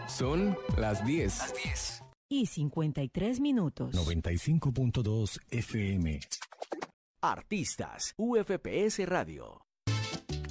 Son las 10. Las 10. Y 53 minutos. 95.2 FM. Artistas, UFPS Radio.